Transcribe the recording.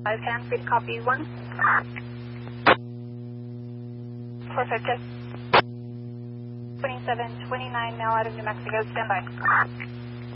510, please copy 1. 450. 2729 now out of New Mexico, stand by.